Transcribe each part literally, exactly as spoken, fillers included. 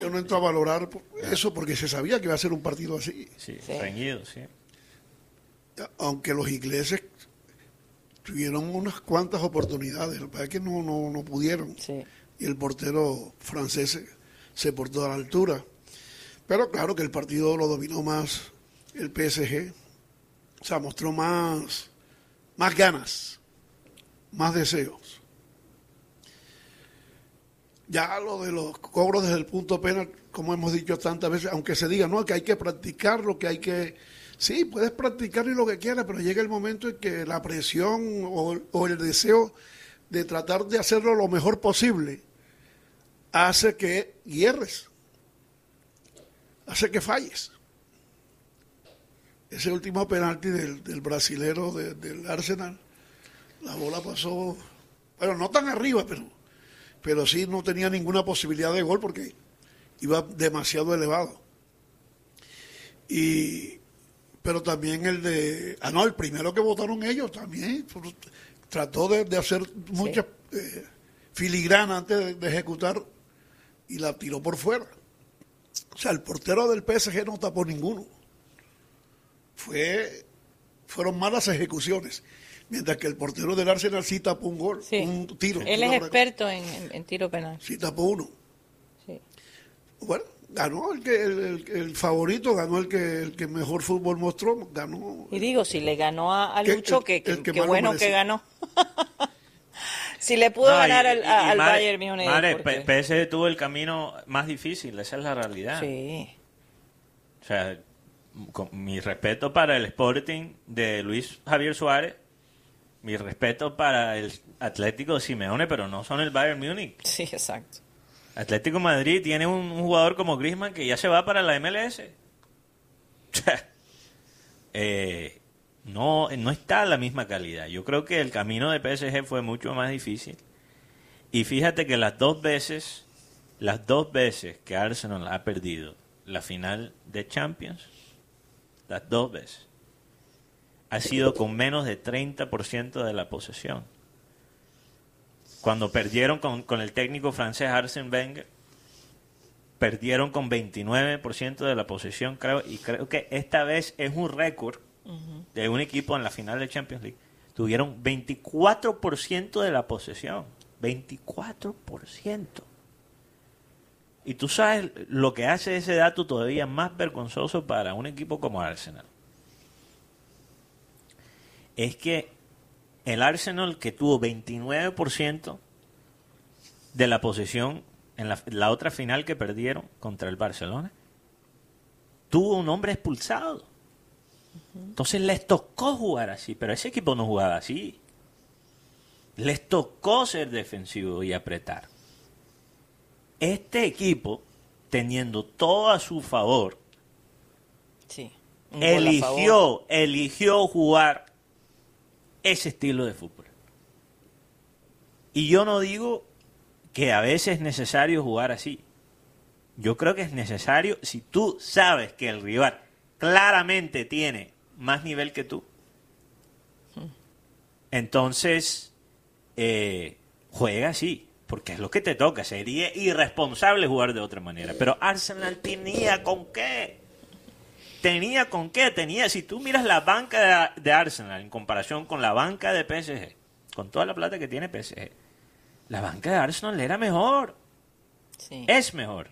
Yo no entro a valorar eso porque se sabía que iba a ser un partido así. Sí, sí. Reñido, sí. Aunque los ingleses tuvieron unas cuantas oportunidades, lo que pasa es que no, no, no pudieron. Sí. Y el portero francés se, se portó a la altura. Pero claro que el partido lo dominó más el P S G. O sea, mostró más, más ganas, más deseos. Ya lo de los cobros desde el punto penal, como hemos dicho tantas veces, aunque se diga, no, que hay que practicarlo, que hay que... Sí, puedes practicar y lo que quieras, pero llega el momento en que la presión o, o el deseo de tratar de hacerlo lo mejor posible hace que hierres, hace que falles. Ese último penalti del, del brasilero de, del Arsenal, la bola pasó, bueno, no tan arriba, pero... pero sí no tenía ninguna posibilidad de gol porque iba demasiado elevado. Y pero también el de, ah no, el primero que votaron ellos también trató de, de hacer muchas sí. eh, filigranas antes de, de ejecutar y la tiró por fuera. O sea, el portero del P S G no tapó ninguno. Fue, fueron malas ejecuciones. Mientras que el portero del Arsenal sí tapó un gol, sí. un tiro. Él es experto en, en, en tiro penal. Sí tapó uno. Sí. Bueno, ganó el que el, el, el favorito, ganó el que el que mejor fútbol mostró, ganó. Y digo, si le ganó a, a Lucho, que, que, que, que bueno que ganó. Si le pudo no, ganar y, al, y, al madre, Bayern Múnich. Madre, porque... P S G tuvo el camino más difícil, esa es la realidad. Sí. O sea, con mi respeto para el Sporting de Luis Javier Suárez, mi respeto para el Atlético de Simeone, pero no son el Bayern Múnich. Sí, exacto. Atlético de Madrid tiene un, un jugador como Griezmann que ya se va para la M L S. eh, no, no está a la misma calidad. Yo creo que el camino de P S G fue mucho más difícil. Y fíjate que las dos veces, las dos veces que Arsenal ha perdido la final de Champions, las dos veces, ha sido con menos de treinta por ciento de la posesión. Cuando perdieron con, con el técnico francés Arsène Wenger, perdieron con veintinueve por ciento de la posesión, creo, y creo que esta vez es un récord uh-huh. de un equipo en la final de Champions League. Tuvieron veinticuatro por ciento de la posesión. veinticuatro por ciento. Y tú sabes lo que hace ese dato todavía más vergonzoso para un equipo como Arsenal. Es que el Arsenal, que tuvo veintinueve por ciento de la posesión en la, la otra final que perdieron contra el Barcelona, tuvo un hombre expulsado. Uh-huh. Entonces les tocó jugar así, pero ese equipo no jugaba así. Les tocó ser defensivo y apretar. Este equipo, teniendo todo a su favor, sí, eligió, favor. eligió jugar ese estilo de fútbol. Y yo no digo que a veces es necesario jugar así. Yo creo que es necesario si tú sabes que el rival claramente tiene más nivel que tú. Entonces, eh, juega así, porque es lo que te toca. Sería irresponsable jugar de otra manera. Pero Arsenal tenía con qué. Tenía con qué, tenía, si tú miras la banca de, de Arsenal en comparación con la banca de P S G, con toda la plata que tiene P S G, la banca de Arsenal era mejor, sí. es mejor.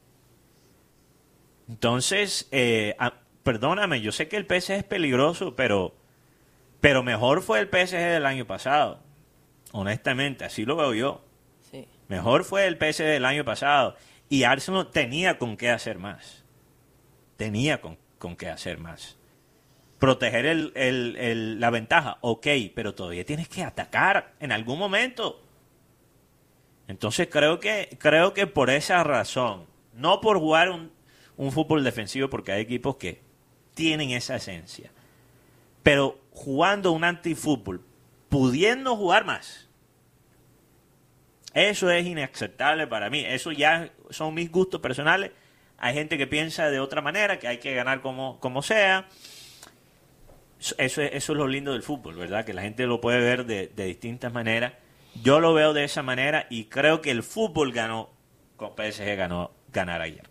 Entonces, eh, a, perdóname, yo sé que el P S G es peligroso, pero, pero mejor fue el P S G del año pasado, honestamente, así lo veo yo. Sí. Mejor fue el P S G del año pasado, y Arsenal tenía con qué hacer más, tenía con con qué hacer más. Proteger el, el, el, la ventaja, ok, pero todavía tienes que atacar en algún momento. Entonces creo que creo que por esa razón, no por jugar un, un fútbol defensivo, porque hay equipos que tienen esa esencia, pero jugando un antifútbol, pudiendo jugar más, eso es inaceptable para mí. Eso ya son mis gustos personales. Hay gente que piensa de otra manera, que hay que ganar como, como sea. Eso es, eso es lo lindo del fútbol, ¿verdad? Que la gente lo puede ver de, de distintas maneras. Yo lo veo de esa manera y creo que el fútbol ganó, con P S G ganó ganar ayer.